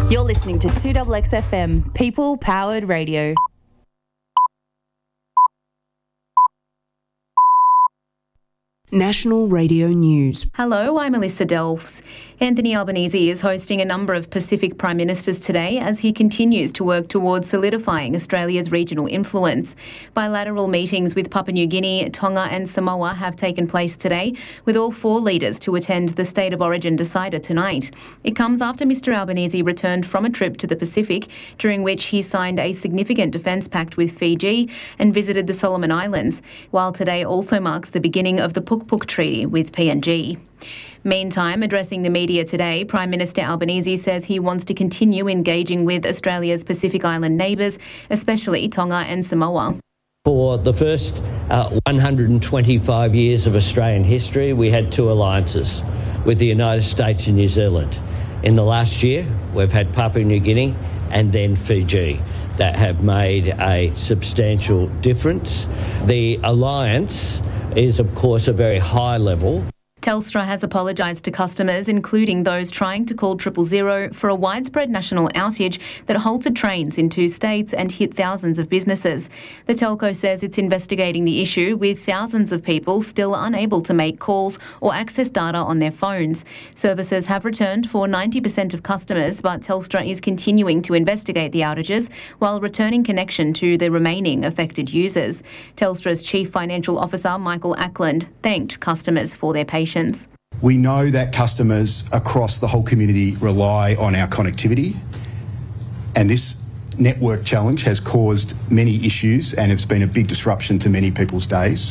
You're listening to 2XXFM, People Powered Radio. National Radio News. Hello, I'm Alyssa Delfs. Anthony Albanese is hosting a number of Pacific Prime Ministers today as he continues to work towards solidifying Australia's regional influence. Bilateral meetings with Papua New Guinea, Tonga and Samoa have taken place today, with all four leaders to attend the State of Origin decider tonight. It comes after Mr Albanese returned from a trip to the Pacific, during which he signed a significant defence pact with Fiji and visited the Solomon Islands, while today also marks the beginning of the Puk Treaty with PNG. Meantime, addressing the media today, Prime Minister Albanese says he wants to continue engaging with Australia's Pacific Island neighbours, especially Tonga and Samoa. For the first 125 years of Australian history, we had two alliances with the United States and New Zealand. In the last year, we've had Papua New Guinea and then Fiji that have made a substantial difference. The alliance is, of course, a very high level. Telstra has apologised to customers, including those trying to call 000, for a widespread national outage that halted trains in 2 states and hit thousands of businesses. The telco says it's investigating the issue, with thousands of people still unable to make calls or access data on their phones. Services have returned for 90% of customers, but Telstra is continuing to investigate the outages while returning connection to the remaining affected users. Telstra's Chief Financial Officer, Michael Ackland, thanked customers for their patience. We know that customers across the whole community rely on our connectivity, and this network challenge has caused many issues and it's been a big disruption to many people's days,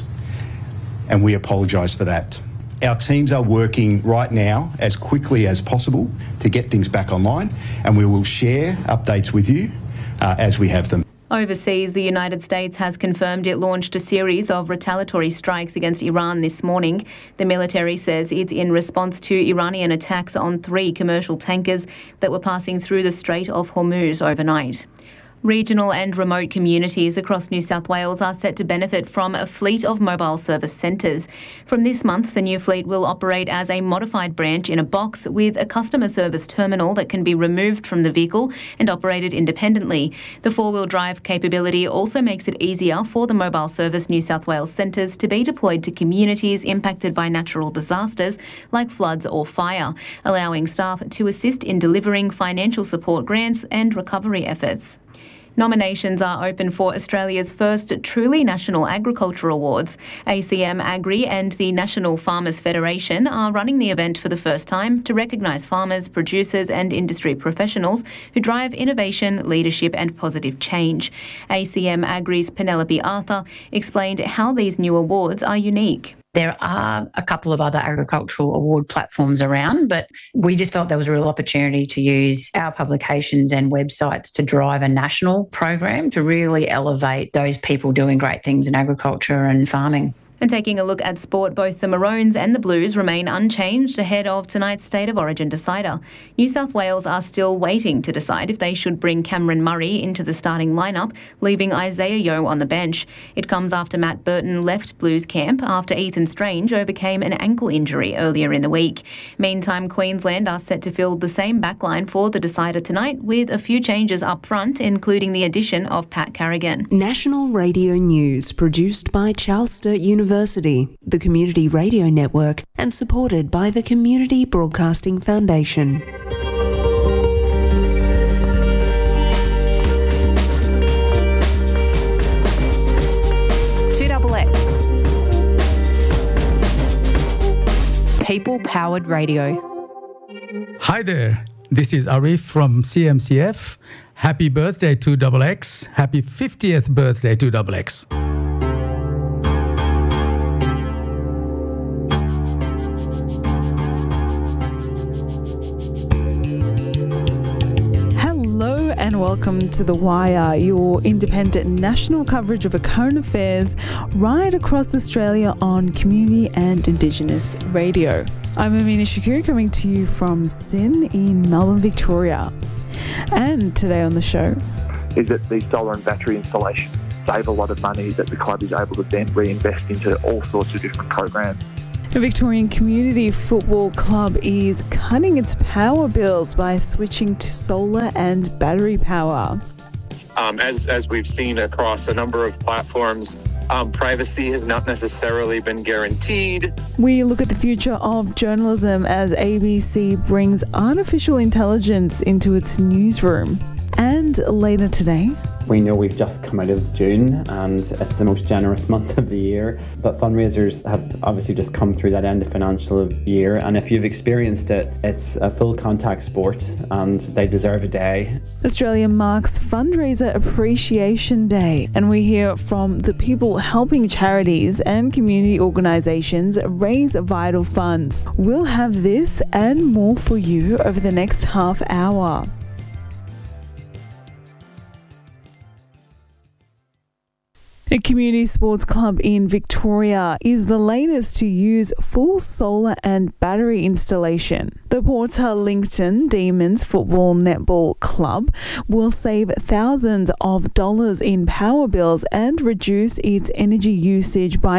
and we apologise for that. Our teams are working right now as quickly as possible to get things back online, and we will share updates with you as we have them. Overseas, the United States has confirmed it launched a series of retaliatory strikes against Iran this morning. The military says it's in response to Iranian attacks on 3 commercial tankers that were passing through the Strait of Hormuz overnight. Regional and remote communities across New South Wales are set to benefit from a fleet of mobile service centres. From this month, the new fleet will operate as a modified branch in a box with a customer service terminal that can be removed from the vehicle and operated independently. The 4-wheel drive capability also makes it easier for the Mobile Service New South Wales centres to be deployed to communities impacted by natural disasters like floods or fire, allowing staff to assist in delivering financial support grants and recovery efforts. Nominations are open for Australia's first truly national agriculture awards. ACM Agri and the National Farmers Federation are running the event for the first time to recognise farmers, producers and industry professionals who drive innovation, leadership and positive change. ACM Agri's Penelope Arthur explained how these new awards are unique. There are a couple of other agricultural award platforms around, but we just felt there was a real opportunity to use our publications and websites to drive a national program to really elevate those people doing great things in agriculture and farming. And taking a look at sport, both the Maroons and the Blues remain unchanged ahead of tonight's State of Origin decider. New South Wales are still waiting to decide if they should bring Cameron Murray into the starting lineup, leaving Isaiah Yeo on the bench. It comes after Matt Burton left Blues camp after Ethan Strange overcame an ankle injury earlier in the week. Meantime, Queensland are set to field the same backline for the decider tonight, with a few changes up front, including the addition of Pat Carrigan. National Radio News, produced by Charles Sturt University, the Community Radio Network, and supported by the Community Broadcasting Foundation. People Powered Radio. Hi there, this is Arif from CMCF. Happy birthday to XX. Happy 50th birthday to XX. And welcome to The Wire, your independent national coverage of current affairs right across Australia on community and Indigenous radio. I'm Amina Shakir, coming to you from SYN in Melbourne, Victoria. And today on the show is that the solar and battery installation save a lot of money that the club is able to then reinvest into all sorts of different programs. The Victorian Community Football Club is cutting its power bills by switching to solar and battery power. As we've seen across a number of platforms, privacy has not necessarily been guaranteed. We look at the future of journalism as ABC brings artificial intelligence into its newsroom. And later today, we know we've just come out of June and it's the most generous month of the year, but fundraisers have obviously just come through that end of financial year, and if you've experienced it, it's a full contact sport and they deserve a day. Australia marks Fundraiser Appreciation Day, and we hear from the people helping charities and community organisations raise vital funds. We'll have this and more for you over the next half hour. A community sports club in Victoria is the latest to use full solar and battery installation. The Port Arlington Demons Football Netball Club will save thousands of dollars in power bills and reduce its energy usage by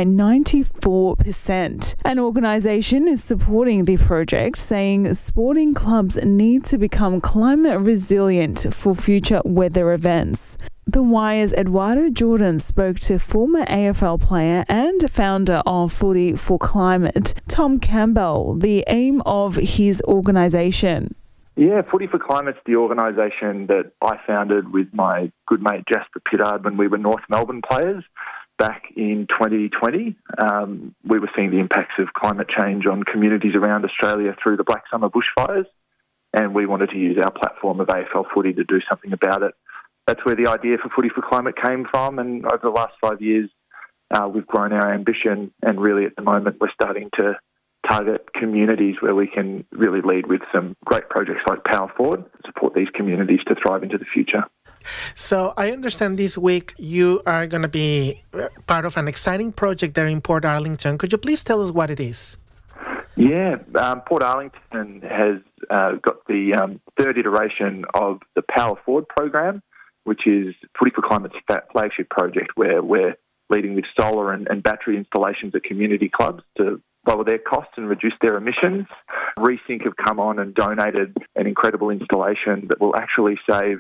94%. An organisation is supporting the project, saying sporting clubs need to become climate resilient for future weather events. The Wire's Eduardo Jordan spoke to former AFL player and founder of Footy for Climate, Tom Campbell, the aim of his organisation. Yeah, Footy for Climate's the organisation that I founded with my good mate Jasper Pittard when we were North Melbourne players back in 2020. We were seeing the impacts of climate change on communities around Australia through the Black Summer bushfires, and we wanted to use our platform of AFL Footy to do something about it. That's where the idea for Footy for Climate came from, and over the last 5 years, we've grown our ambition, and really at the moment we're starting to target communities where we can really lead with some great projects like Power Forward, support these communities to thrive into the future. So I understand this week you are going to be part of an exciting project there in Port Arlington. Could you please tell us what it is? Yeah, Port Arlington has got the third iteration of the Power Forward program, which is Footy for Climate's flagship project, where we're leading with solar and battery installations at community clubs to lower their costs and reduce their emissions. Resync have come on and donated an incredible installation that will actually save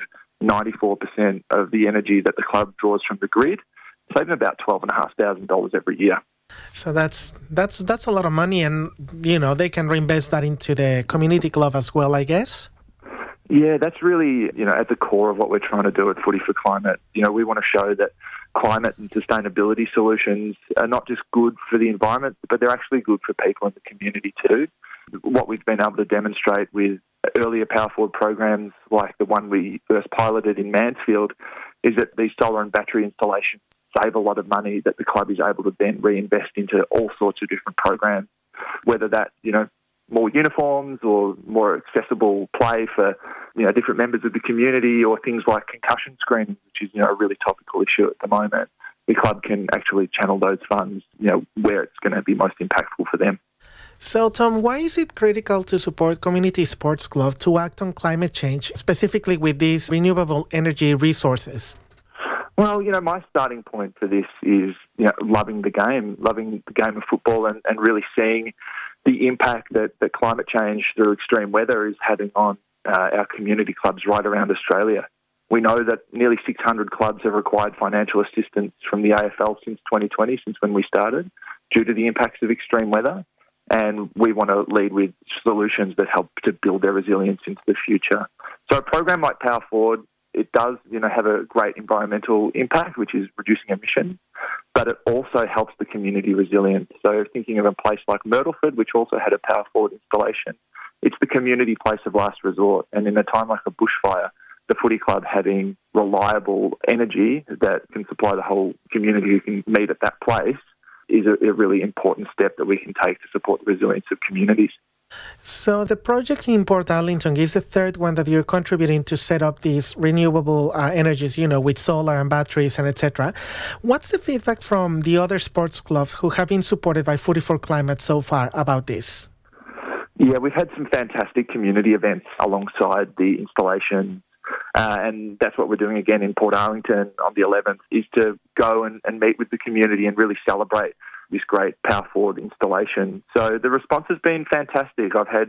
94% of the energy that the club draws from the grid, saving about $12,500 every year. So that's a lot of money, and they can reinvest that into the community club as well, I guess. Yeah, that's really, at the core of what we're trying to do at Footy for Climate. We want to show that climate and sustainability solutions are not just good for the environment, but they're actually good for people in the community too. What we've been able to demonstrate with earlier Power Forward programs, like the one we first piloted in Mansfield, is that these solar and battery installations save a lot of money that the club is able to then reinvest into all sorts of different programs, whether that, more uniforms or more accessible play for different members of the community, or things like concussion screening, which is a really topical issue at the moment. The club can actually channel those funds where it's going to be most impactful for them. So, Tom, why is it critical to support community sports clubs to act on climate change, specifically with these renewable energy resources? Well, my starting point for this is loving the game of football, and really seeing the impact that climate change through extreme weather is having on our community clubs right around Australia. We know that nearly 600 clubs have required financial assistance from the AFL since 2020, since when we started, due to the impacts of extreme weather. And we want to lead with solutions that help to build their resilience into the future. So a program like Power Forward, it does, have a great environmental impact, which is reducing emissions, but it also helps the community resilience. So thinking of a place like Myrtleford, which also had a Power Forward installation, it's the community place of last resort. And in a time like a bushfire, the footy club having reliable energy that can supply the whole community who can meet at that place is a really important step that we can take to support the resilience of communities. So the project in Port Arlington is the third one that you're contributing to set up these renewable energies, with solar and batteries and etc. What's the feedback from the other sports clubs who have been supported by Footy for Climate so far about this? Yeah, we've had some fantastic community events alongside the installation. And that's what we're doing again in Port Arlington on the 11th, is to go and meet with the community and really celebrate this great power forward installation. So the response has been fantastic. I've had,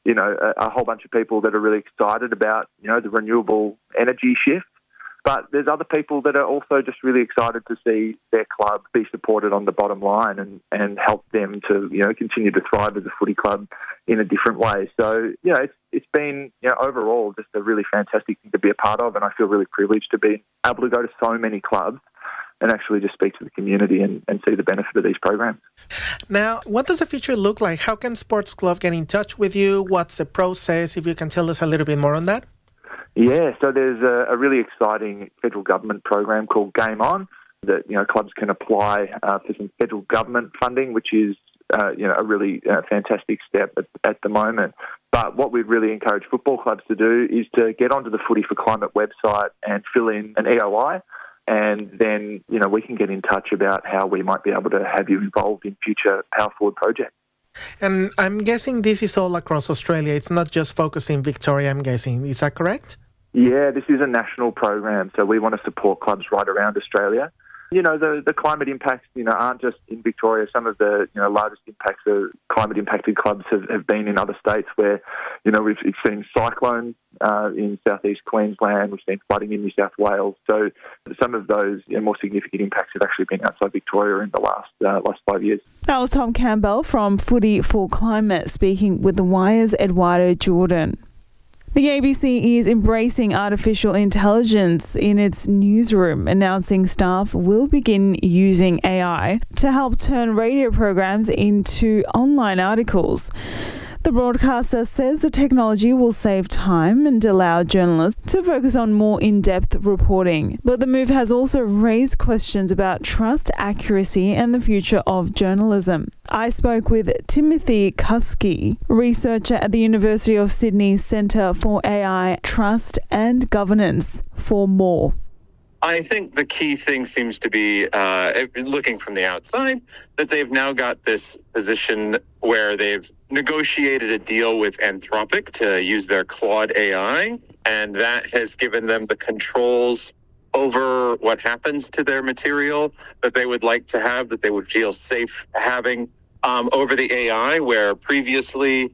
a whole bunch of people that are really excited about, the renewable energy shift. But there's other people that are also just really excited to see their club be supported on the bottom line and help them to, continue to thrive as a footy club in a different way. So, it's been, overall just a really fantastic thing to be a part of, and I feel really privileged to be able to go to so many clubs and actually just speak to the community and see the benefit of these programs. Now, what does the future look like? How can Sports Glove get in touch with you? What's the process? If you can tell us a little bit more on that. Yeah, so there's a really exciting federal government program called Game On that, clubs can apply for some federal government funding, which is, a really fantastic step at the moment. But what we'd really encourage football clubs to do is to get onto the Footy for Climate website and fill in an EOI, and then, we can get in touch about how we might be able to have you involved in future Power Forward projects. And I'm guessing this is all across Australia. It's not just focused in Victoria, I'm guessing. Is that correct? Yeah, this is a national program, so we want to support clubs right around Australia. The climate impacts, aren't just in Victoria. Some of the, largest impacts of climate-impacted clubs have been in other states where, we've seen cyclones in southeast Queensland, we've seen flooding in New South Wales. So some of those more significant impacts have actually been outside Victoria in the last 5 years. That was Tom Campbell from Footy for Climate speaking with The Wire's Eduardo Jordan. The ABC is embracing artificial intelligence in its newsroom, announcing staff will begin using AI to help turn radio programs into online articles. The broadcaster says the technology will save time and allow journalists to focus on more in-depth reporting. But the move has also raised questions about trust, accuracy and the future of journalism. I spoke with Timothy Kusky, researcher at the University of Sydney's Centre for AI, Trust and Governance, for more. I think the key thing seems to be, looking from the outside, that they've now got this position where they've negotiated a deal with Anthropic to use their Claude AI, and that has given them the controls over what happens to their material that they would like to have, that they would feel safe having over the AI, where previously,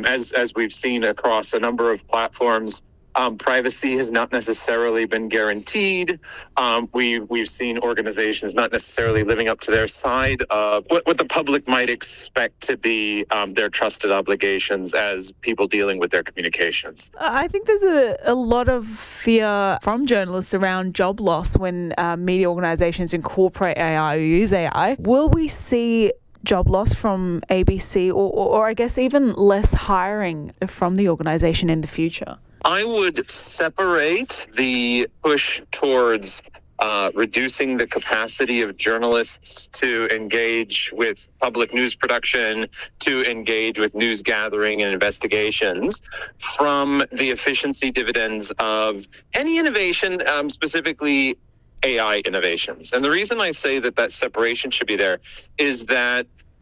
as we've seen across a number of platforms, privacy has not necessarily been guaranteed. We've seen organizations not necessarily living up to their side of what the public might expect to be their trusted obligations as people dealing with their communications. I think there's a lot of fear from journalists around job loss when media organizations incorporate AI or use AI. Will we see job loss from ABC or I guess even less hiring from the organisation in the future? I would separate the push towards reducing the capacity of journalists to engage with public news production, to engage with news gathering and investigations, from the efficiency dividends of any innovation, specifically AI innovations. And the reason I say that separation should be there is that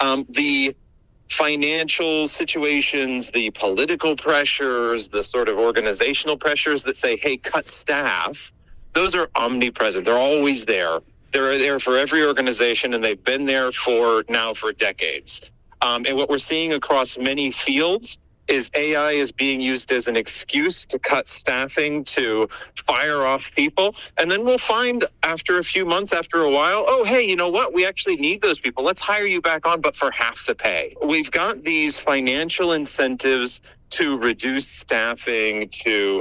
the financial situations, the political pressures, the sort of organizational pressures that say, hey, cut staff, those are omnipresent. They're always there. They're there for every organization, and they've been there for decades. And what we're seeing across many fields is AI is being used as an excuse to cut staffing, to fire off people. And then we'll find after a few months, after a while, oh, hey, you know what? We actually need those people. Let's hire you back on, but for half the pay. We've got these financial incentives to reduce staffing, to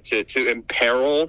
imperil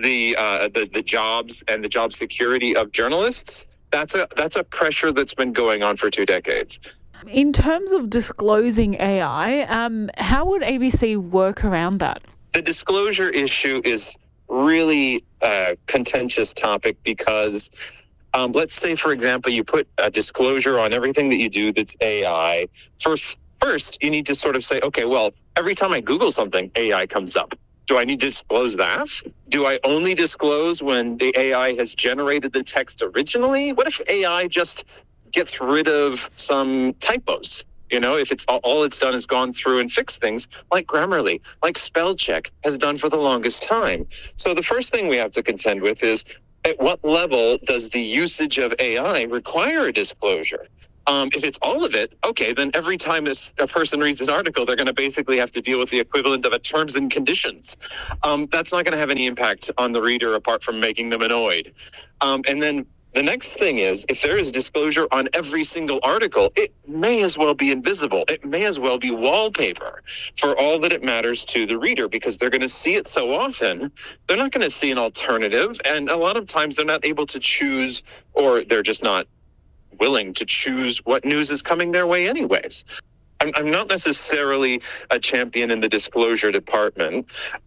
the jobs and the job security of journalists. That's a pressure that's been going on for 2 decades. In terms of disclosing AI, how would ABC work around that? The disclosure issue is really a contentious topic because let's say, for example, you put a disclosure on everything that you do that's AI. First, you need to sort of say, okay, well, every time I Google something, AI comes up. Do I need to disclose that? Do I only disclose when the AI has generated the text originally? What if AI just gets rid of some typos? You know, if it's all it's done is gone through and fixed things like Grammarly, like spell check has done for the longest time. So the first thing we have to contend with is, at what level does the usage of AI require a disclosure? If it's all of it, okay, then every time a person reads an article, they're going to basically have to deal with the equivalent of a terms and conditions. That's not going to have any impact on the reader apart from making them annoyed. And then the next thing is, if there is disclosure on every single article, it may as well be invisible. It may as well be wallpaper for all that it matters to the reader, because they're going to see it so often, they're not going to see an alternative. And a lot of times they're not able to choose, or they're just not willing to choose what news is coming their way anyways. I'm not necessarily a champion in the disclosure department.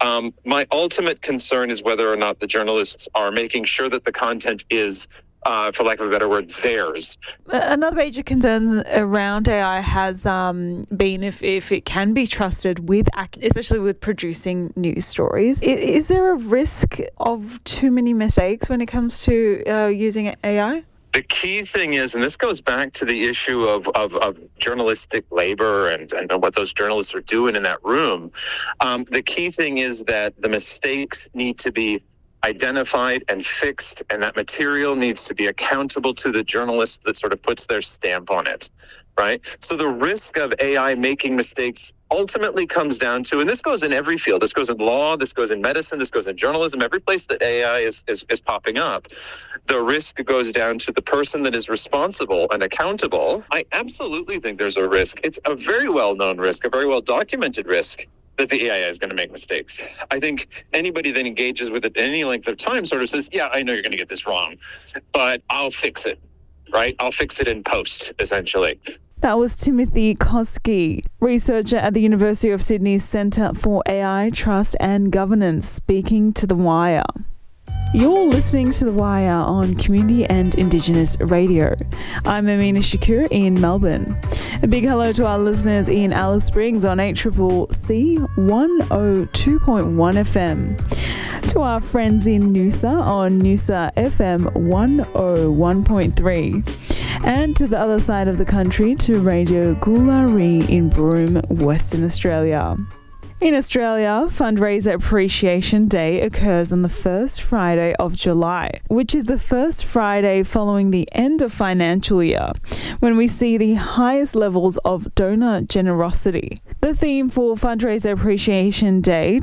My ultimate concern is whether or not the journalists are making sure that the content is, for lack of a better word, theirs. Another major concern around AI has been if it can be trusted with, especially with producing news stories. Is there a risk of too many mistakes when it comes to using AI? The key thing is, and this goes back to the issue of journalistic labor and what those journalists are doing in that room. The key thing is that the mistakes need to be identified and fixed, and that material needs to be accountable to the journalist that sort of puts their stamp on it, right? So the risk of AI making mistakes ultimately comes down to, and this goes in every field, this goes in law, this goes in medicine, this goes in journalism, every place that AI is popping up, the risk goes down to the person that is responsible and accountable. I absolutely think there's a risk. It's a very well-known risk, a very well-documented risk, that the AI is going to make mistakes. I think anybody that engages with it any length of time sort of says, yeah, I know you're going to get this wrong, but I'll fix it, right? I'll fix it in post, essentially. That was Timothy Koski, researcher at the University of Sydney's Centre for AI, Trust and Governance, speaking to The Wire. You're listening to The Wire on Community and Indigenous Radio. I'm Amina Shakur in Melbourne. A big hello to our listeners in Alice Springs on 8CCC 102.1 FM. To our friends in Noosa on Noosa FM 101.3. And to the other side of the country to Radio Goolarri in Broome, Western Australia. In Australia, Fundraiser Appreciation Day occurs on the first Friday of July, which is the first Friday following the end of financial year, when we see the highest levels of donor generosity. The theme for Fundraiser Appreciation Day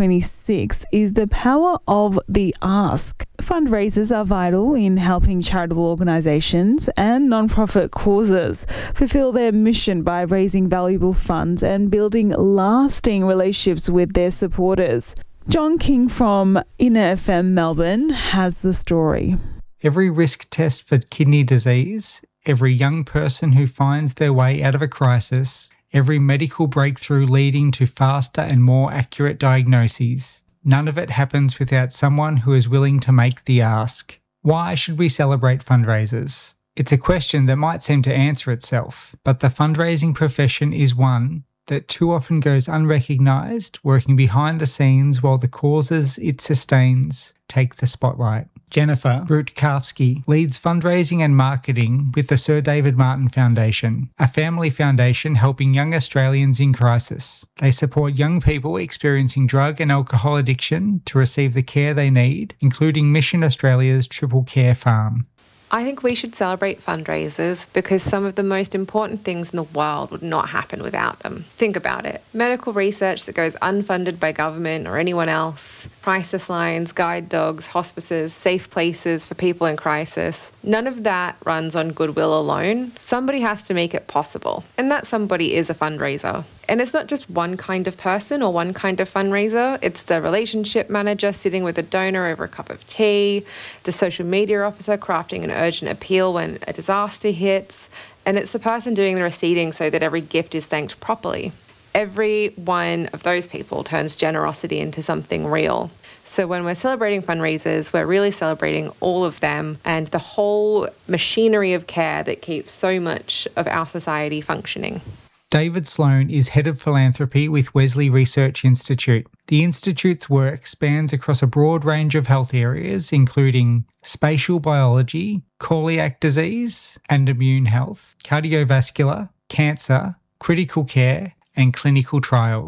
2026 is the power of the ask. Fundraisers are vital in helping charitable organisations and non-profit causes fulfil their mission by raising valuable funds and building lasting relationships with their supporters. John King from Inner FM Melbourne has the story. Every risk test for kidney disease, every young person who finds their way out of a crisis, every medical breakthrough leading to faster and more accurate diagnoses. None of it happens without someone who is willing to make the ask. Why should we celebrate fundraisers? It's a question that might seem to answer itself, but the fundraising profession is one that too often goes unrecognised, working behind the scenes while the causes it sustains take the spotlight. Jennifer Rutkowski leads fundraising and marketing with the Sir David Martin Foundation, a family foundation helping young Australians in crisis. They support young people experiencing drug and alcohol addiction to receive the care they need, including Mission Australia's Triple Care Farm. I think we should celebrate fundraisers because some of the most important things in the world would not happen without them. Think about it. Medical research that goes unfunded by government or anyone else, crisis lines, guide dogs, hospices, safe places for people in crisis. None of that runs on goodwill alone. Somebody has to make it possible. And that somebody is a fundraiser. And it's not just one kind of person or one kind of fundraiser. It's the relationship manager sitting with a donor over a cup of tea, the social media officer crafting an urgent appeal when a disaster hits, and it's the person doing the receipting so that every gift is thanked properly. Every one of those people turns generosity into something real. So when we're celebrating fundraisers, we're really celebrating all of them and the whole machinery of care that keeps so much of our society functioning. David Sloan is Head of Philanthropy with Wesley Research Institute. The Institute's work spans across a broad range of health areas, including spatial biology, celiac disease and immune health, cardiovascular, cancer, critical care, and clinical trials.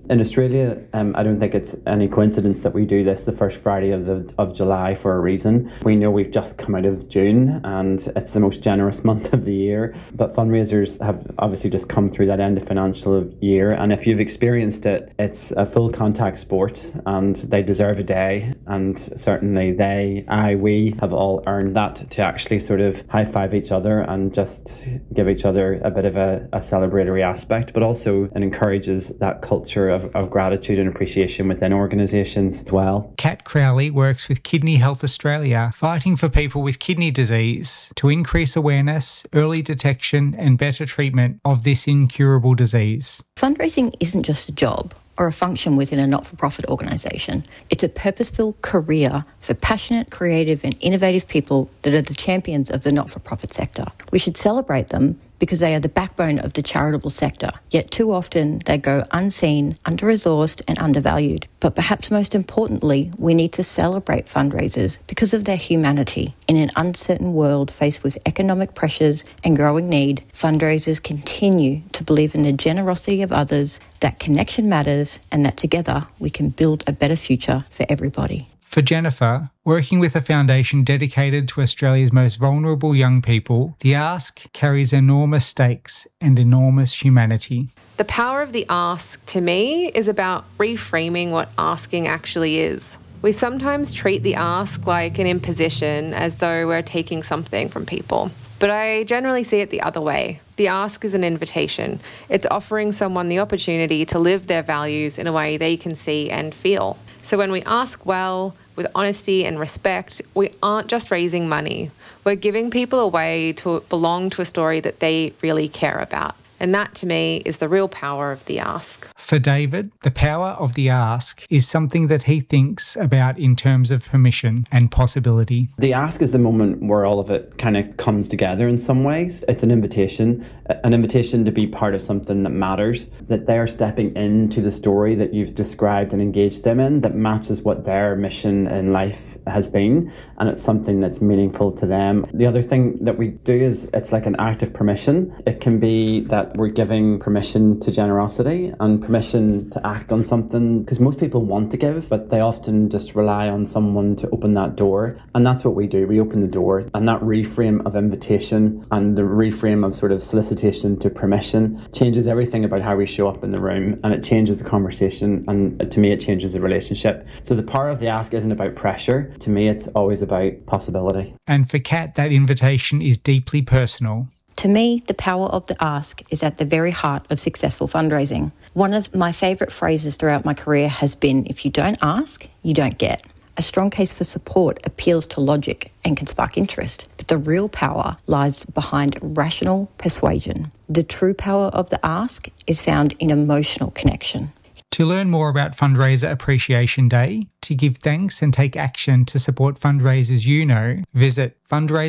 In Australia, I don't think it's any coincidence that we do this the first Friday of July for a reason. We know we've just come out of June and it's the most generous month of the year, but fundraisers have obviously just come through that end of financial year, and if you've experienced it, it's a full contact sport and they deserve a day, and certainly we have all earned that to actually sort of high five each other and just give each other a bit of a celebratory aspect, but also it encourages that culture of gratitude and appreciation within organisations as well. Kat Crowley works with Kidney Health Australia, fighting for people with kidney disease to increase awareness, early detection and better treatment of this incurable disease. Fundraising isn't just a job or a function within a not-for-profit organisation. It's a purposeful career for passionate, creative and innovative people that are the champions of the not-for-profit sector. We should celebrate them because they are the backbone of the charitable sector, yet too often they go unseen, under-resourced and undervalued. But perhaps most importantly, we need to celebrate fundraisers because of their humanity. In an uncertain world faced with economic pressures and growing need, fundraisers continue to believe in the generosity of others, that connection matters, and that together we can build a better future for everybody. For Jennifer, working with a foundation dedicated to Australia's most vulnerable young people, the ask carries enormous stakes and enormous humanity. The power of the ask, to me, is about reframing what asking actually is. We sometimes treat the ask like an imposition, as though we're taking something from people. But I generally see it the other way. The ask is an invitation. It's offering someone the opportunity to live their values in a way they can see and feel. So when we ask well, with honesty and respect, we aren't just raising money. We're giving people a way to belong to a story that they really care about. And that, to me, is the real power of the ask. For David, the power of the ask is something that he thinks about in terms of permission and possibility. The ask is the moment where all of it kind of comes together in some ways. It's an invitation to be part of something that matters, that they're stepping into the story that you've described and engaged them in, that matches what their mission in life has been, and it's something that's meaningful to them. The other thing that we do is it's like an act of permission. It can be that we're giving permission to generosity and permission to act on something, because most people want to give, but they often just rely on someone to open that door. And that's what we do. We open the door, and that reframe of invitation and the reframe of sort of solicitation to permission changes everything about how we show up in the room, and it changes the conversation, and to me it changes the relationship. So the power of the ask isn't about pressure. To me it's always about possibility. And for Kat, that invitation is deeply personal. To me, the power of the ask is at the very heart of successful fundraising. One of my favourite phrases throughout my career has been, if you don't ask, you don't get. A strong case for support appeals to logic and can spark interest, but the real power lies behind rational persuasion. The true power of the ask is found in emotional connection. To learn more about Fundraiser Appreciation Day, to give thanks and take action to support fundraisers you know, visit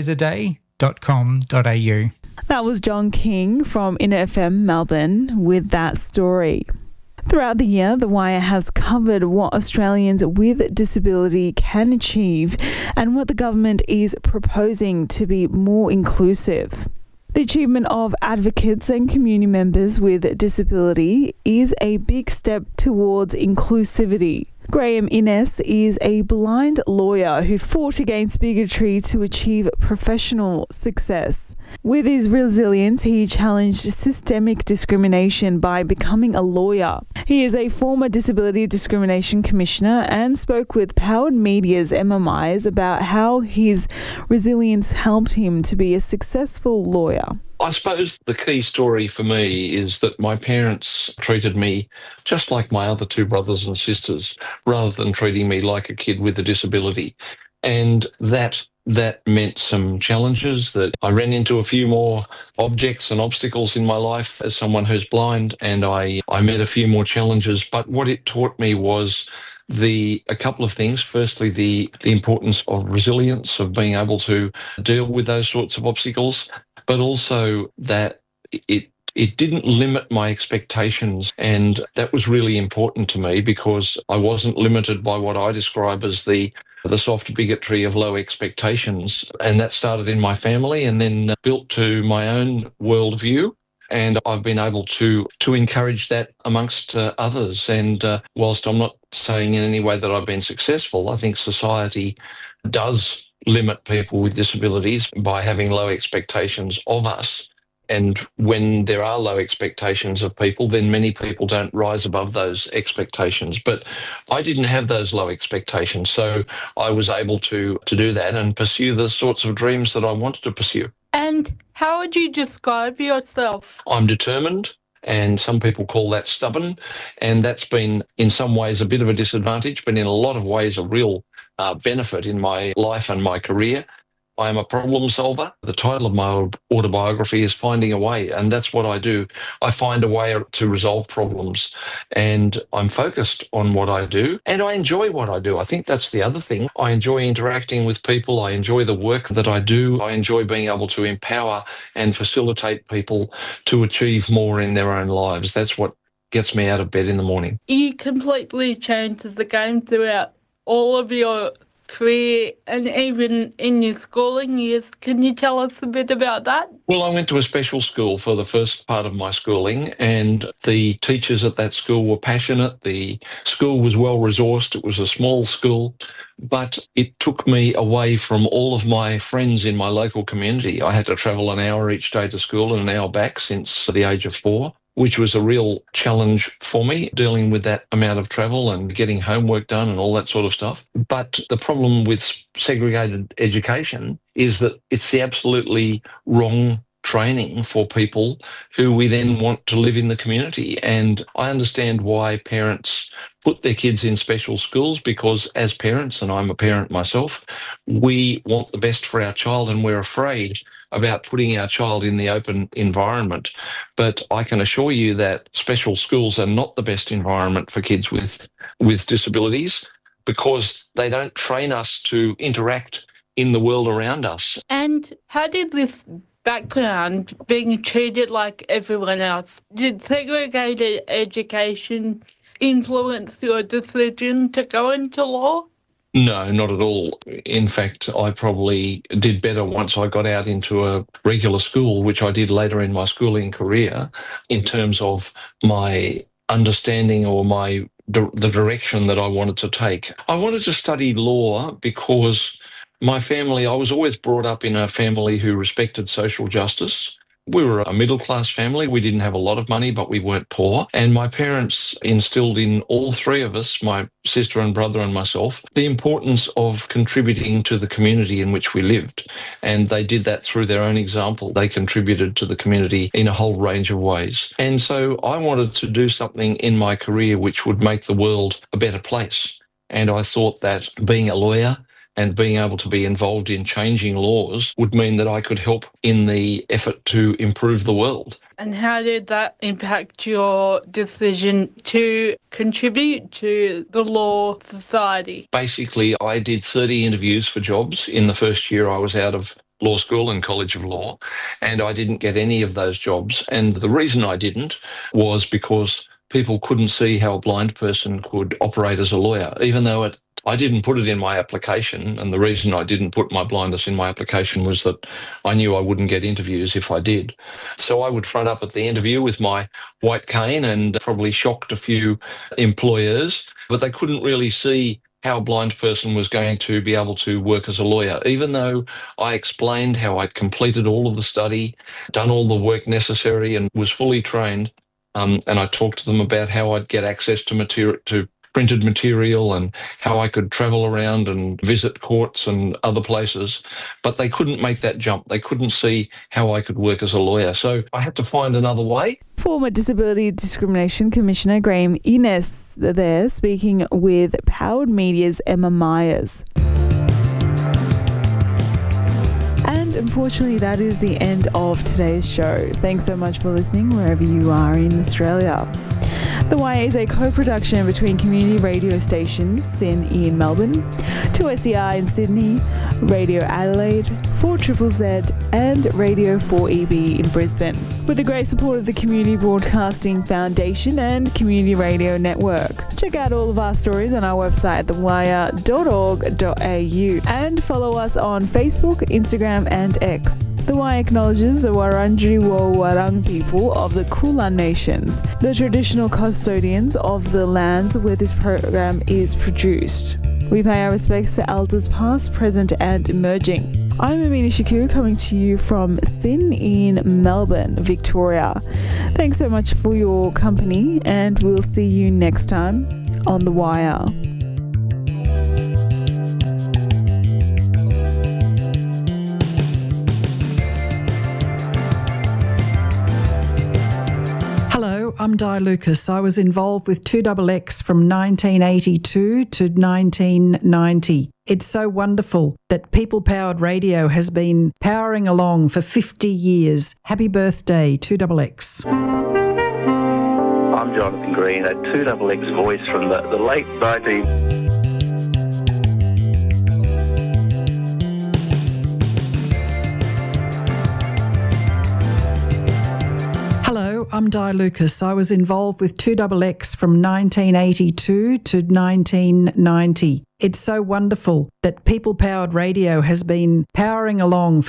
fundraiserday.com.au. That was John King from Inner FM Melbourne with that story. Throughout the year, The Wire has covered what Australians with disability can achieve and what the government is proposing to be more inclusive. The achievement of advocates and community members with disability is a big step towards inclusivity. Graham Innes is a blind lawyer who fought against bigotry to achieve professional success. With his resilience, he challenged systemic discrimination by becoming a lawyer. He is a former Disability Discrimination Commissioner and spoke with Powered Media's Emma Myers about how his resilience helped him to be a successful lawyer. I suppose the key story for me is that my parents treated me just like my other two brothers and sisters, rather than treating me like a kid with a disability. And that meant some challenges, that I ran into a few more objects and obstacles in my life as someone who's blind, and I met a few more challenges. But what it taught me was a couple of things. Firstly, the importance of resilience, of being able to deal with those sorts of obstacles, but also that it didn't limit my expectations. And that was really important to me, because I wasn't limited by what I describe as the soft bigotry of low expectations. And that started in my family and then built to my own worldview. And I've been able to encourage that amongst others. And whilst I'm not saying in any way that I've been successful, I think society does limit people with disabilities by having low expectations of us. And when there are low expectations of people, then many people don't rise above those expectations. But I didn't have those low expectations, so I was able to do that and pursue the sorts of dreams that I wanted to pursue. And how would you describe yourself? I'm determined, and some people call that stubborn, and that's been in some ways a bit of a disadvantage, but in a lot of ways a real benefit in my life and my career. I am a problem solver. The title of my autobiography is Finding a Way, and that's what I do. I find a way to resolve problems, and I'm focused on what I do, and I enjoy what I do. I think that's the other thing. I enjoy interacting with people. I enjoy the work that I do. I enjoy being able to empower and facilitate people to achieve more in their own lives. That's what gets me out of bed in the morning. You completely changed the game throughout all of your career and even in your schooling years. Can you tell us a bit about that? Well, I went to a special school for the first part of my schooling, and the teachers at that school were passionate. The school was well resourced. It was a small school, but it took me away from all of my friends in my local community. I had to travel an hour each day to school and an hour back since the age of 4. Which was a real challenge for me, dealing with that amount of travel and getting homework done and all that sort of stuff. But the problem with segregated education is that it's the absolutely wrong training for people who we then want to live in the community. And I understand why parents put their kids in special schools, because as parents, and I'm a parent myself, we want the best for our child and we're afraid about putting our child in the open environment. But I can assure you that special schools are not the best environment for kids with disabilities, because they don't train us to interact in the world around us. And how did this background, being treated like everyone else, did segregated education influence your decision to go into law? No, not at all. In fact, I probably did better once I got out into a regular school, which I did later in my schooling career, in terms of my understanding or the direction that I wanted to take. I wanted to study law because my family, I was always brought up in a family who respected social justice. We were a middle-class family. We didn't have a lot of money, but we weren't poor. And my parents instilled in all three of us, my sister and brother and myself, the importance of contributing to the community in which we lived. And they did that through their own example. They contributed to the community in a whole range of ways. And so I wanted to do something in my career which would make the world a better place. And I thought that being a lawyer and being able to be involved in changing laws would mean that I could help in the effort to improve the world. And how did that impact your decision to contribute to the Law Society? Basically, I did 30 interviews for jobs in the first year I was out of law school and College of Law, and I didn't get any of those jobs. And the reason I didn't was because people couldn't see how a blind person could operate as a lawyer, even though I didn't put it in my application, and the reason I didn't put my blindness in my application was that I knew I wouldn't get interviews if I did. So I would front up at the interview with my white cane and probably shocked a few employers, but they couldn't really see how a blind person was going to be able to work as a lawyer, even though I explained how I'd completed all of the study, done all the work necessary and was fully trained. And I talked to them about how I'd get access to printed material and how I could travel around and visit courts and other places, but they couldn't make that jump. They couldn't see how I could work as a lawyer. So I had to find another way. Former Disability Discrimination Commissioner Graham Innes there speaking with Powered Media's Emma Myers. And unfortunately, that is the end of today's show. Thanks so much for listening wherever you are in Australia. The YA is a co-production between community radio stations, SYN in Melbourne, 2SER in Sydney, Radio Adelaide, 4ZZZ and Radio 4EB in Brisbane. With the great support of the Community Broadcasting Foundation and Community Radio Network. Check out all of our stories on our website, thewire.org.au, and follow us on Facebook, Instagram and X. The Wire acknowledges the Wurundjeri Woi-wurrung people of the Kulin Nations, the traditional custodians of the lands where this program is produced. We pay our respects to elders past, present and emerging. I'm Amina Shakur, coming to you from SYN in Melbourne, Victoria. Thanks so much for your company, and we'll see you next time on The Wire. Hello, I'm Di Lucas. I was involved with 2XX from 1982 to 1990. It's so wonderful that people-powered radio has been powering along for 50 years. Happy birthday, 2XX. I'm Jonathan Green, a 2XX voice from the late 19... Hello, I'm Di Lucas. I was involved with 2XX from 1982 to 1990. It's so wonderful that people-powered radio has been powering along